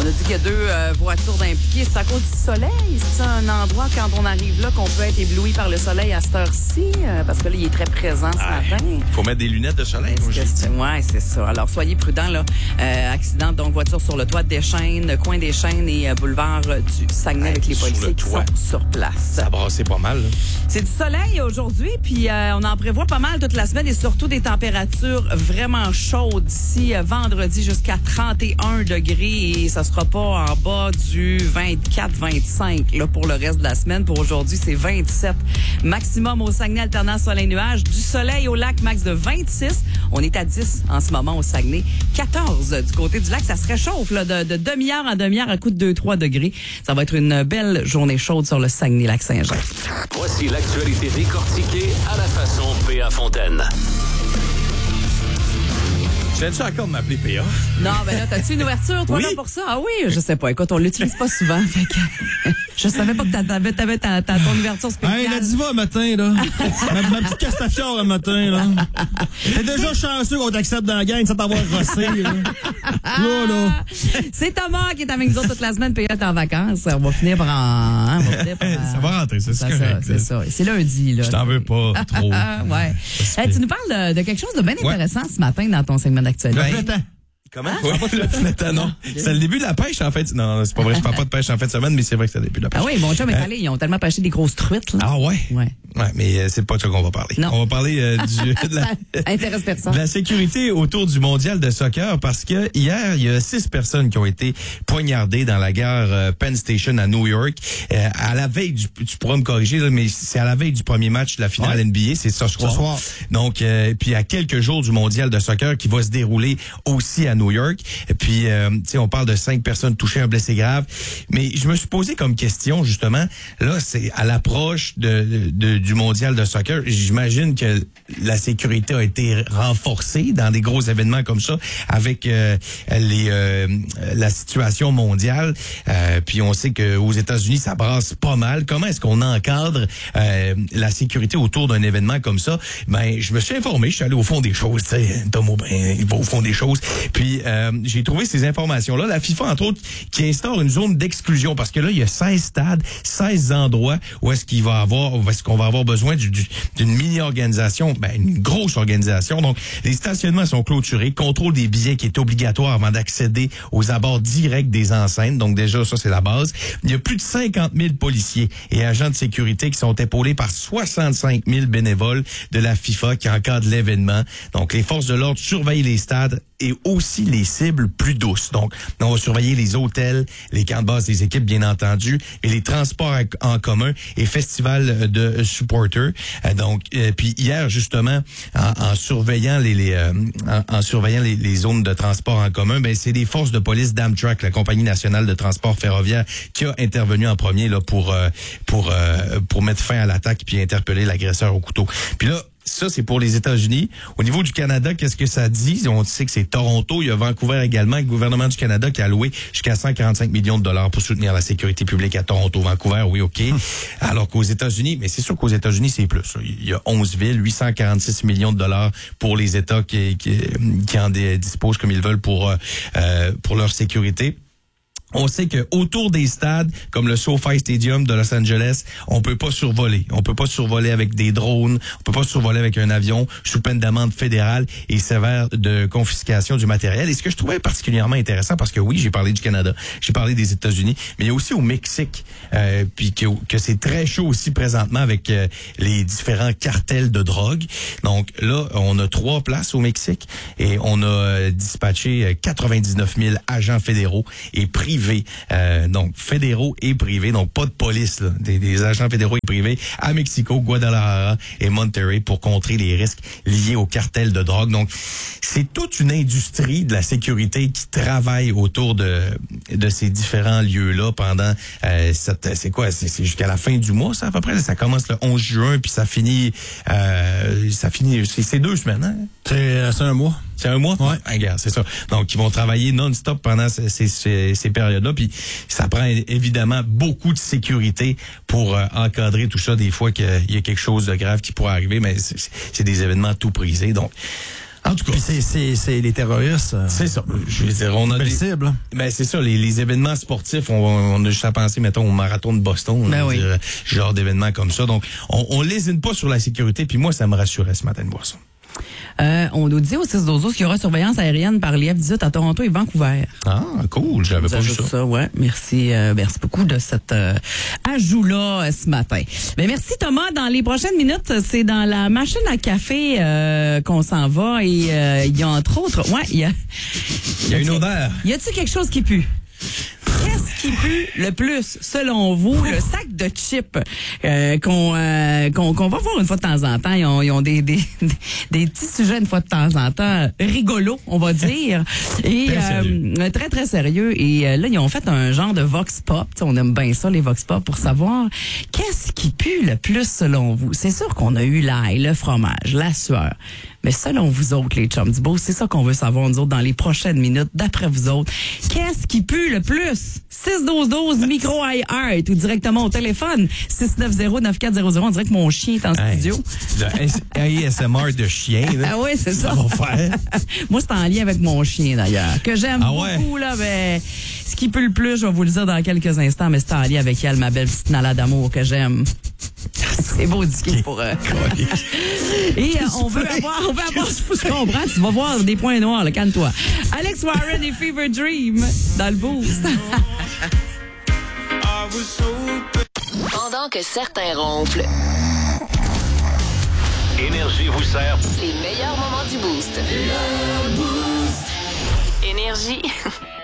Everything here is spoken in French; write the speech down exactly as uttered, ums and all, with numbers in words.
a dit qu'il y a deux euh, voitures d'impliquées. C'est à cause du soleil. C'est un endroit, quand on arrive là, qu'on peut être ébloui par le soleil à cette heure-ci? Euh, parce que là, il est très présent ce ah, matin. Il faut mettre des lunettes de soleil. Oui, c'est ça. Alors, soyez prudents. Là. Euh, accident, donc, voiture sur le toit des Chênes, coin des Chênes et euh, boulevard euh, du Saguenay hey, avec les policiers qui sont sur place. Ça a brassé pas mal. Là. C'est du soleil aujourd'hui, puis euh, on en prévoit pas mal toute la semaine et surtout des températures vraiment chaudes d'ici euh, vendredi jusqu'à trente et un degrés et ça sera pas en bas du vingt-quatre vingt-cinq là, pour le reste de la semaine. Pour aujourd'hui, c'est vingt-sept. Maximum au Saguenay, alternant soleil-nuage. Du soleil au lac, max de vingt-six. On est à dix en ce moment au Saguenay. quatorze du côté du lac. Ça se réchauffe là, de, de demi-heure en demi-heure à coup de deux trois degrés. Ça va être une belle journée chaude sur le Saguenay-Lac-Saint-Jean. Voici l'actualité décortiquée à la façon P A Fontaine. Viens-tu encore de m'appeler P A? Non, ben là, t'as-tu une ouverture, toi, oui? là, pour ça? Ah oui, je sais pas. Écoute, on l'utilise pas souvent. Fait que je savais pas que t'avais, t'avais ta, ta, ton ouverture spéciale. Hey, la diva, le matin, là. ma, ma petite castafiore, le matin, là. T'es déjà chanceux qu'on t'accepte dans la gang sans t'avoir rossé, là. Là, là. C'est Thomas qui est avec nous autres toute la semaine, P A est en vacances. On va finir par en... Hein, on va finir par, ça va rentrer, ça, c'est ça, correct. C'est ça. C'est lundi, là. Je t'en veux pas trop. ouais. Hey, tu nous parles de, de quelque chose de bien intéressant ouais. ce matin dans ton segment d'actualité. Ben, comment? Hein? Ouais, le flétan, non. C'est le début de la pêche, en fait. Non, c'est pas vrai, je parle pas de pêche en fin de semaine, mais c'est vrai que c'est le début de la pêche. Ah oui, mon chum est allé, ils ont tellement pêché des grosses truites, là. Ah ouais? Ouais. Ouais, mais euh, c'est pas de ça qu'on va parler. Non. On va parler euh, du, de, la, intéresse personne. de la sécurité autour du mondial de soccer parce que hier, il y a six personnes qui ont été poignardées dans la gare euh, Penn Station à New York. Euh, à la veille du, tu pourras me corriger, là, mais c'est à la veille du premier match de la finale ouais. N B A, c'est ce soir. Ce soir. Donc, euh, puis à quelques jours du mondial de soccer qui va se dérouler aussi à New York. Et puis, euh, tu sais, on parle de cinq personnes touchées, un blessé grave. Mais je me suis posé comme question, justement, là, c'est à l'approche de, de, de du mondial de soccer. J'imagine que la sécurité a été renforcée dans des gros événements comme ça avec euh, les euh, la situation mondiale. Euh, puis on sait que aux États-Unis, ça brasse pas mal. Comment est-ce qu'on encadre euh, la sécurité autour d'un événement comme ça? Ben, je me suis informé, je suis allé au fond des choses, tu sais, Tom Aubin, il va au fond des choses. Puis euh, j'ai trouvé ces informations-là. La FIFA, entre autres, qui instaure une zone d'exclusion parce que là, il y a seize stades, seize endroits où est-ce qu'il va avoir, où est-ce qu'on va avoir besoin du, du, d'une mini-organisation, ben, une grosse organisation. Donc, les stationnements sont clôturés, contrôle des billets qui est obligatoire avant d'accéder aux abords directs des enceintes. Donc, déjà, ça, c'est la base. Il y a plus de cinquante mille policiers et agents de sécurité qui sont épaulés par soixante-cinq mille bénévoles de la FIFA qui encadrent l'événement. Donc, les forces de l'ordre surveillent les stades et aussi les cibles plus douces. Donc, on va surveiller les hôtels, les camps de base des équipes, bien entendu, et les transports en commun et festivals de supporters. Donc, euh, puis hier, justement, en, en surveillant les, les euh, en, en surveillant les, les zones de transport en commun, ben c'est des forces de police d'Amtrak, la compagnie nationale de transport ferroviaire, qui a intervenu en premier là pour euh, pour euh, pour mettre fin à l'attaque puis interpeller l'agresseur au couteau. Puis là, ça, c'est pour les États-Unis. Au niveau du Canada, qu'est-ce que ça dit? On sait que c'est Toronto. Il y a Vancouver également. Le gouvernement du Canada qui a alloué jusqu'à cent quarante-cinq millions de dollars pour soutenir la sécurité publique à Toronto. Vancouver, oui, OK. Alors qu'aux États-Unis, mais c'est sûr qu'aux États-Unis, c'est plus. Il y a onze villes, huit cent quarante-six millions de dollars pour les États qui, qui, qui en disposent comme ils veulent pour, euh, pour leur sécurité. On sait que autour des stades, comme le SoFi Stadium de Los Angeles, on peut pas survoler. On peut pas survoler avec des drones. On peut pas survoler avec un avion sous peine d'amende fédérale et sévère de confiscation du matériel. Et ce que je trouvais particulièrement intéressant, parce que oui, j'ai parlé du Canada, j'ai parlé des États-Unis, mais il y a aussi au Mexique, euh, puis que, que c'est très chaud aussi présentement avec euh, les différents cartels de drogue. Donc là, on a trois places au Mexique et on a euh, dispatché quatre-vingt-dix-neuf mille agents fédéraux et privés. Euh, donc fédéraux et privés, donc pas de police, là, des, des agents fédéraux et privés à Mexico, Guadalajara et Monterrey pour contrer les risques liés au cartel de drogue. Donc c'est toute une industrie de la sécurité qui travaille autour de de ces différents lieux-là pendant euh, cette, c'est quoi, c'est, c'est jusqu'à la fin du mois, ça à peu près. Ça commence le onze juin puis ça finit, euh, ça finit, c'est, c'est deux semaines, hein? C'est, c'est un mois. C'est un mois? Ouais. Ah, regarde, c'est ça. Donc, ils vont travailler non-stop pendant ces, ces, ces, ces périodes-là. Puis, ça prend évidemment beaucoup de sécurité pour euh, encadrer tout ça. Des fois qu'il y a quelque chose de grave qui pourrait arriver, mais c'est, c'est des événements tout prisés. Donc, En tout cas. Puis c'est, c'est, c'est les terroristes. Euh, c'est ça. Je veux dire, on a belle des cible. Ben c'est ça, les, les événements sportifs, on, on a juste à penser, mettons, au marathon de Boston, Ben je veux oui. dire, genre d'événements comme ça. Donc, on, on lésine pas sur la sécurité. Puis moi, ça me rassurait ce matin de voir ça. Euh, on nous dit au six douze douze qu'il y aura surveillance aérienne par les F dix-huit à Toronto et Vancouver. Ah, cool, j'avais pas vu J'ajoute ça. ça, ouais. Merci, euh, merci beaucoup de cet euh, ajout-là euh, ce matin. Ben, merci Thomas. Dans les prochaines minutes, c'est dans la machine à café euh, qu'on s'en va et euh, il y a entre autres, ouais, il y a, Il y a une odeur. y a-t-il quelque chose qui pue? Qu'est-ce qui pue le plus, selon vous, le sac de chips euh, qu'on, euh, qu'on qu'on va voir une fois de temps en temps? Ils ont, ils ont des, des, des petits sujets une fois de temps en temps rigolos, on va dire. Et Très sérieux. euh, très, très sérieux. Et euh, là, ils ont fait un genre de vox pop. T'sais, on aime bien ça, les vox pop, pour savoir qu'est-ce qui pue le plus, selon vous. C'est sûr qu'on a eu l'ail, le fromage, la sueur. Mais selon vous autres, les chums du beau, c'est ça qu'on veut savoir, nous autres, dans les prochaines minutes, d'après vous autres. Qu'est-ce qui pue le plus? six douze douze, micro iHeart, ou directement au téléphone, six neuf zéro neuf quatre zéro zéro. On dirait que mon chien est en Hey, studio. le A S M R de chien, là. Ah oui, c'est ça. Ça va faire. Moi, c'est en lien avec mon chien, d'ailleurs, que j'aime Ah ouais? beaucoup, là, mais ce qui pue le plus, je vais vous le dire dans quelques instants, mais c'est en lien avec elle, ma belle petite Nala d'amour que j'aime. C'est beau disque pour eux. Et euh, on veut avoir, on veut avoir, je comprends, tu vas voir des points noirs, là, calme-toi. Alex Warren et Fever Dream dans le boost. Pendant que certains ronflent, Énergie vous sert. les meilleurs moments du boost. Énergie.